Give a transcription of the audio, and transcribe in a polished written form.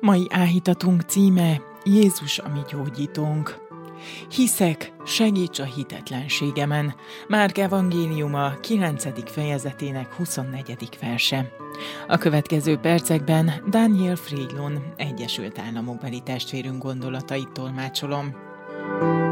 Mai áhítatunk címe Jézus a mi gyógyítónk. Hiszek, segíts a hitetlenségemen. Márk evangéliuma 9. fejezetének 24. verse. A következő percekben Daniel Friedlund Egyesült Államokbeli testvérünk gondolatait tolmácsolom.